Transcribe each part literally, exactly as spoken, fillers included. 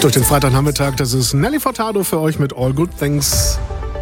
Durch den Freitagnachmittag, das ist Nelly Furtado für euch mit All Good Things.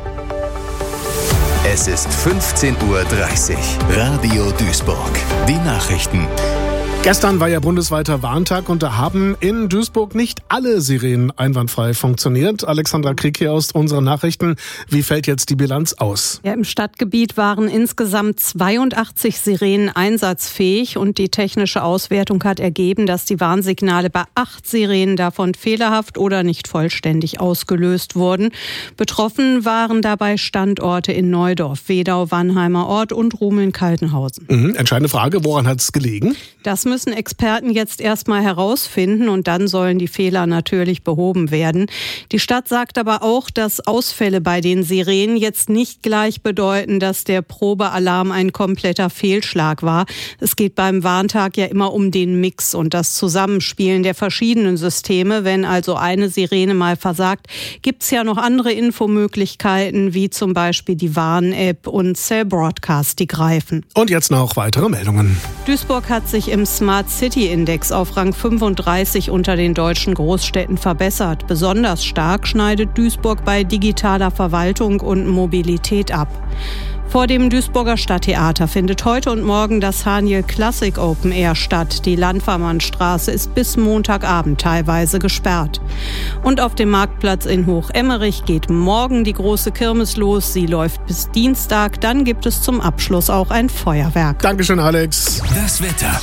Es ist fünfzehn Uhr dreißig. Radio Duisburg. Die Nachrichten. Gestern war ja bundesweiter Warntag und da haben in Duisburg nicht alle Sirenen einwandfrei funktioniert. Alexandra Krieg hier aus unseren Nachrichten. Wie fällt jetzt die Bilanz aus? Ja, im Stadtgebiet waren insgesamt zweiundachtzig Sirenen einsatzfähig und die technische Auswertung hat ergeben, dass die Warnsignale bei acht Sirenen davon fehlerhaft oder nicht vollständig ausgelöst wurden. Betroffen waren dabei Standorte in Neudorf, Wedau, Wannheimer Ort und Rumeln-Kaltenhausen. Mhm, entscheidende Frage, woran hat es gelegen? Das müssen Experten jetzt erstmal herausfinden und dann sollen die Fehler natürlich behoben werden. Die Stadt sagt aber auch, dass Ausfälle bei den Sirenen jetzt nicht gleich bedeuten, dass der Probealarm ein kompletter Fehlschlag war. Es geht beim Warntag ja immer um den Mix und das Zusammenspielen der verschiedenen Systeme. Wenn also eine Sirene mal versagt, gibt es ja noch andere Infomöglichkeiten, wie zum Beispiel die Warn-App und Cell Broadcast, die greifen. Und jetzt noch weitere Meldungen. Duisburg hat sich im Smart City Index auf Rang fünfunddreißig unter den deutschen Großstädten verbessert. Besonders stark schneidet Duisburg bei digitaler Verwaltung und Mobilität ab. Vor dem Duisburger Stadttheater findet heute und morgen das Haniel Classic Open Air statt. Die Landvermannstraße ist bis Montagabend teilweise gesperrt. Und auf dem Marktplatz in Hochemmerich geht morgen die große Kirmes los. Sie läuft bis Dienstag. Dann gibt es zum Abschluss auch ein Feuerwerk. Dankeschön, Alex. Das Wetter.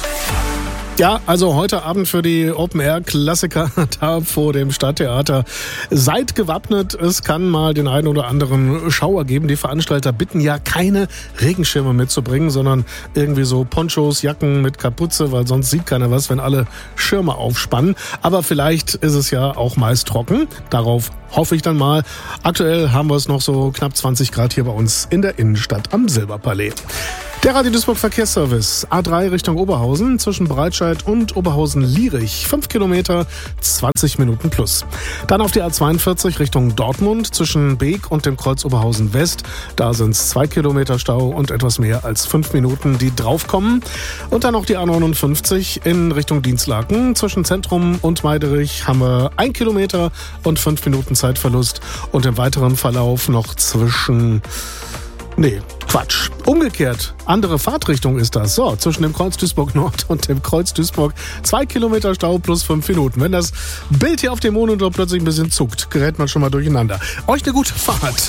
Ja, also heute Abend für die Open-Air-Klassiker da vor dem Stadttheater. Seid gewappnet, es kann mal den einen oder anderen Schauer geben. Die Veranstalter bitten ja, keine Regenschirme mitzubringen, sondern irgendwie so Ponchos, Jacken mit Kapuze, weil sonst sieht keiner was, wenn alle Schirme aufspannen. Aber vielleicht ist es ja auch meist trocken. Darauf hoffe ich dann mal. Aktuell haben wir es noch so knapp zwanzig Grad hier bei uns in der Innenstadt am Silberpalais. Der Radio Duisburg Verkehrsservice. A drei Richtung Oberhausen zwischen Breitscheid und Oberhausen-Lierich. Fünf Kilometer, zwanzig Minuten plus. Dann auf die A zweiundvierzig Richtung Dortmund zwischen Beek und dem Kreuz Oberhausen West. Da sind es zwei Kilometer Stau und etwas mehr als fünf Minuten, die draufkommen. Und dann noch die A neunundfünfzig in Richtung Dienstlaken. Zwischen Zentrum und Meiderich haben wir ein Kilometer und fünf Minuten Zeitverlust. Und im weiteren Verlauf noch zwischen... Nee, Quatsch. Umgekehrt. Andere Fahrtrichtung ist das. So, zwischen dem Kreuz Duisburg Nord und dem Kreuz Duisburg zwei Kilometer Stau plus fünf Minuten. Wenn das Bild hier auf dem Monitor plötzlich ein bisschen zuckt, gerät man schon mal durcheinander. Euch eine gute Fahrt.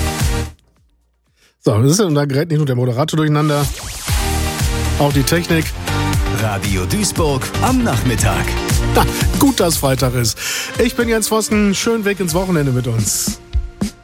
So, das ist, und da gerät nicht nur der Moderator durcheinander, auch die Technik. Radio Duisburg am Nachmittag. Na, gut, dass Freitag ist. Ich bin Jens Vossen. Schönen Weg ins Wochenende mit uns.